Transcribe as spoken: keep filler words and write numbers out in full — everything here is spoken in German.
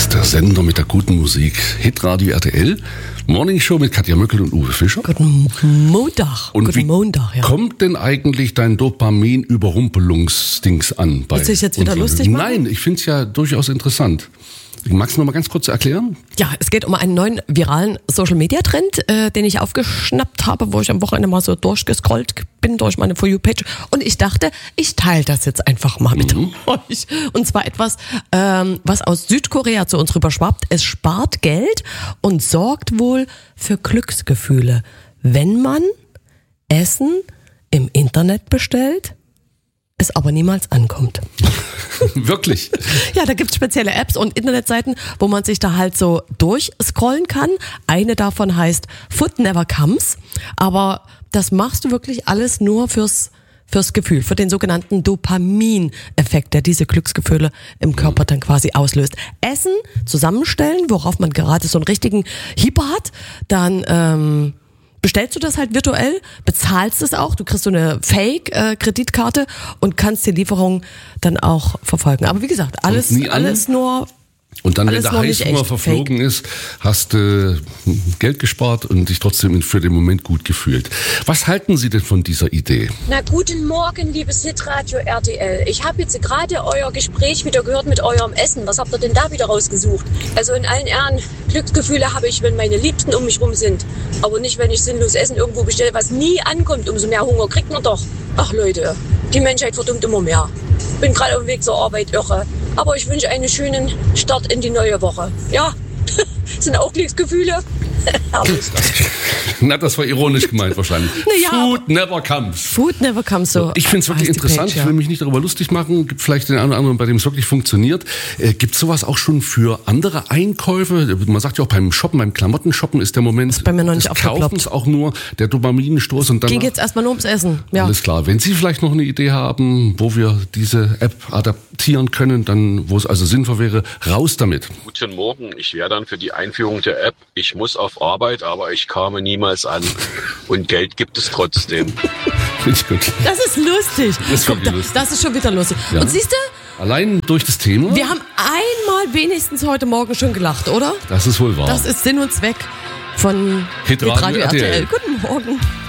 ist der Sender mit der guten Musik. Hitradio R T L, Morning Show mit Katja Möckel und Uwe Fischer. Guten Montag. Und Guten wie Montag, ja. kommt denn eigentlich dein Dopamin-Überrumpelungsdings an? Bei Willst du dich jetzt wieder unseren- lustig machen? Nein, ich finde es ja durchaus interessant. Magst du noch mal ganz kurz erklären? Ja, es geht um einen neuen viralen Social-Media-Trend, äh, den ich aufgeschnappt habe, wo ich am Wochenende mal so durchgescrollt bin durch meine For You-Page. Und ich dachte, ich teile das jetzt einfach mal mit Mhm. euch. Und zwar etwas, ähm, was aus Südkorea zu uns rüberschwappt. Es spart Geld und sorgt wohl für Glücksgefühle, wenn man Essen im Internet bestellt, es aber niemals ankommt. Wirklich? Ja, da gibt's spezielle Apps und Internetseiten, wo man sich da halt so durchscrollen kann. Eine davon heißt Food Never Comes, aber das machst du wirklich alles nur fürs fürs Gefühl, für den sogenannten Dopamin-Effekt, der diese Glücksgefühle im Körper dann quasi auslöst. Essen zusammenstellen, worauf man gerade so einen richtigen Hieper hat, dann ähm, bestellst du das halt virtuell, bezahlst es auch, du kriegst so eine Fake-Kreditkarte und kannst die Lieferung dann auch verfolgen. Aber wie gesagt, alles, nie an? alles nur... Und dann, Alles wenn der noch nicht Heißhunger echt verflogen fake. ist, hast du äh, Geld gespart und dich trotzdem für den Moment gut gefühlt. Was halten Sie denn von dieser Idee? Na, guten Morgen, liebes Hitradio R T L. Ich habe jetzt gerade euer Gespräch wieder gehört mit eurem Essen. Was habt ihr denn da wieder rausgesucht? Also in allen Ehren, Glücksgefühle habe ich, wenn meine Liebsten um mich rum sind. Aber nicht, wenn ich sinnlos Essen irgendwo bestelle, was nie ankommt. Umso mehr Hunger kriegt man doch. Ach Leute, die Menschheit verdummt immer mehr. Bin gerade auf dem Weg zur Arbeit, irre. Aber ich wünsche einen schönen Start in die neue Woche. Ja, sind auch Glücksgefühle. Herrlich. Na, das war ironisch gemeint wahrscheinlich. Na ja, Food never comes. Food never comes so. Ich finde es wirklich heißt die interessant. Page, ja. Ich will mich nicht darüber lustig machen. Gibt vielleicht den einen oder anderen, bei dem es wirklich funktioniert. Äh, Gibt es sowas auch schon für andere Einkäufe? Man sagt ja auch beim Shoppen, beim Klamottenshoppen ist der Moment Ist bei mir noch nicht des aufgeploppt. Kaufens auch nur der Dopaminstoß. Und dann Ging jetzt erstmal nur ums Essen. Ja. Alles klar. Wenn Sie vielleicht noch eine Idee haben, wo wir diese App adaptieren können, dann, wo es also sinnvoll wäre, raus damit. Guten Morgen, ich wäre dann für die Einführung der App. Ich muss auf Arbeit, aber ich komme niemals an. Und Geld gibt es trotzdem. Finde ich gut. Das ist lustig. Das ist Guck, wirklich da- lustig. das ist schon wieder lustig. Ja. Und siehst du, Allein durch das Thema, wir haben einmal wenigstens heute Morgen schon gelacht, oder? das ist wohl wahr. Das ist Sinn und Zweck von Hitradio Hitradio R T L. R T L. Guten Morgen.